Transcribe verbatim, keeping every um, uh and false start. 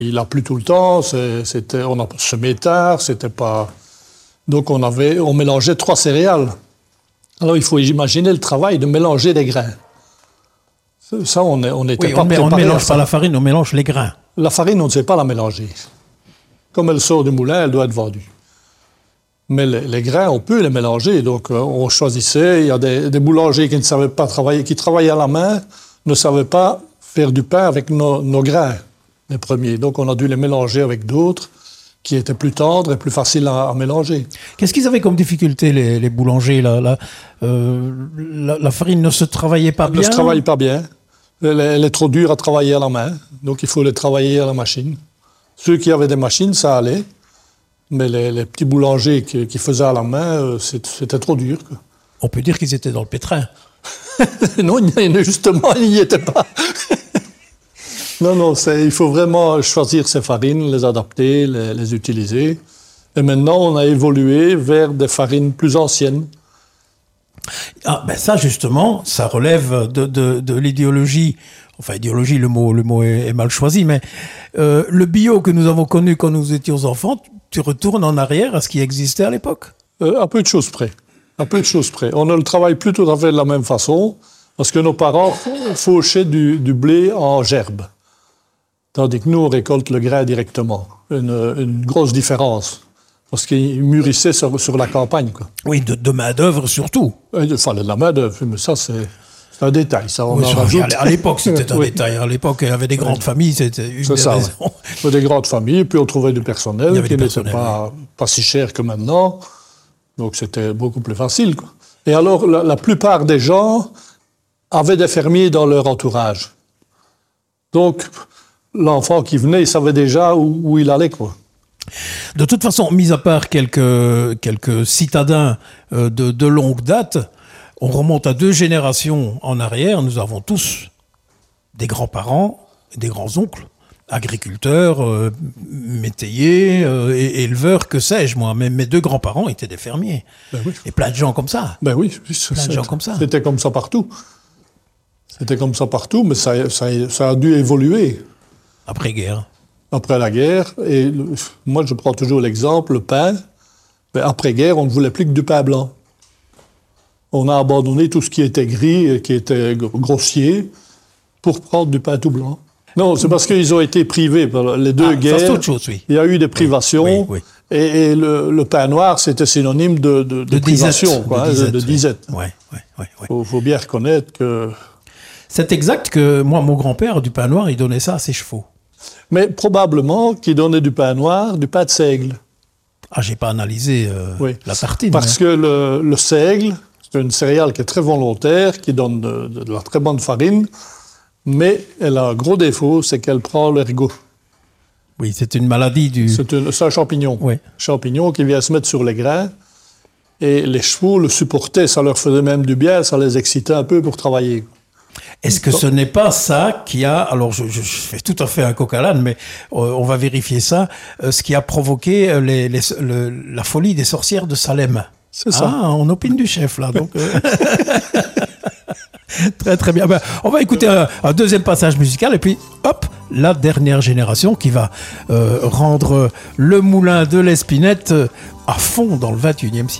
Il a plu tout le temps, c'est, c'était, on a semé tard, c'était pas... Donc on, avait, on mélangeait trois céréales. Alors il faut imaginer le travail de mélanger des grains. Ça, on n'était oui, pas on préparé. On ne mélange pas la farine, on mélange les grains. La farine, on ne sait pas la mélanger. Comme elle sort du moulin, elle doit être vendue. Mais les, les grains, on peut les mélanger. Donc, euh, on choisissait. Il y a des, des boulangers qui ne savaient pas travailler, qui travaillaient à la main, ne savaient pas faire du pain avec nos, nos grains, les premiers. Donc, on a dû les mélanger avec d'autres qui étaient plus tendres et plus faciles à, à mélanger. Qu'est-ce qu'ils avaient comme difficulté, les, les boulangers là, là euh, la, la farine ne se travaillait pas Elle bien. Ne se travaille pas bien. Elle, elle est trop dure à travailler à la main. Donc, il faut les travailler à la machine. Ceux qui avaient des machines, ça allait. Mais les, les petits boulangers qui, qui faisaient à la main, c'était trop dur, quoi. On peut dire qu'ils étaient dans le pétrin. Non, justement, ils n'y étaient pas. non, non, il faut vraiment choisir ces farines, les adapter, les, les utiliser. Et maintenant, on a évolué vers des farines plus anciennes. Ah, ben ça, justement, ça relève de, de, de l'idéologie. Enfin, idéologie, le mot, le mot est, est mal choisi, mais euh, le bio que nous avons connu quand nous étions enfants, tu retournes en arrière à ce qui existait à l'époque? euh, À peu de choses près. À peu de choses près. On ne le travaille plus tout à fait de la même façon, parce que nos parents fauchaient du, du blé en gerbe. Tandis que nous, on récolte le grain directement. Une, une grosse différence. Parce qu'il mûrissait sur, sur la campagne, quoi. Oui, de, de main-d'œuvre surtout. Il fallait de la main-d'œuvre, mais ça, c'est un détail. Ça, on oui, en ça, rajoute. À l'époque, c'était un oui. détail. À l'époque, il y avait des grandes oui. familles, c'était une des ça, raisons. Ouais. Des grandes familles, puis on trouvait du personnel qui n'était pas, oui. pas si cher que maintenant. Donc, c'était beaucoup plus facile, quoi. Et alors, la, la plupart des gens avaient des fermiers dans leur entourage. Donc, l'enfant qui venait, il savait déjà où, où il allait, quoi. De toute façon, mis à part quelques, quelques citadins euh, de, de longue date, on remonte à deux générations en arrière. Nous avons tous des grands-parents, des grands-oncles, agriculteurs, euh, métayers, euh, et, éleveurs, que sais-je moi. Mais mes deux grands-parents étaient des fermiers. Ben oui. Et plein de gens comme ça. Ben oui, plein de gens comme ça. C'était comme ça partout. C'était comme ça partout, mais ça, ça, ça a dû évoluer. Après-guerre. Après la guerre, et le, moi je prends toujours l'exemple, le pain, ben après-guerre, on ne voulait plus que du pain blanc. On a abandonné tout ce qui était gris, qui était grossier, pour prendre du pain tout blanc. Non, c'est parce qu'ils ont été privés par les deux ah, guerres. Ça, c'est autre chose, oui. Il y a eu des privations, oui, oui, oui. et, et le, le pain noir, c'était synonyme de, de, de, de privation, quoi, de disette. De disette. Oui, oui, oui, oui. Faut, faut bien reconnaître que... C'est exact que moi, mon grand-père, du pain noir, il donnait ça à ses chevaux. Mais probablement qu'il donnait du pain noir, du pain de seigle. Ah, j'ai pas analysé euh, oui. la tartine. Parce mais... que le, le seigle, c'est une céréale qui est très volontaire, qui donne de, de, de la très bonne farine, mais elle a un gros défaut, c'est qu'elle prend l'ergot. Oui, c'est une maladie du... C'est, une, c'est un champignon. Oui. Champignon qui vient se mettre sur les grains. Et les chevaux le supportaient, ça leur faisait même du bien, ça les excitait un peu pour travailler. Est-ce que ce n'est pas ça qui a, alors je, je fais tout à fait un coq à l'âne, mais euh, on va vérifier ça, euh, ce qui a provoqué les, les, le, la folie des sorcières de Salem? C'est ça. Ah, on opine du chef là, donc. Euh... très très bien. Ben, on va écouter un, un deuxième passage musical et puis hop, la dernière génération qui va euh, rendre le moulin de l'Espinette à fond dans le vingt et unième siècle.